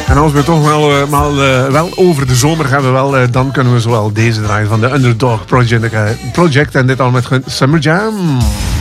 En als we toch wel over de zomer gaan, dan kunnen we zowel deze draaien van de Underdog Project en dit al met Summer Jam.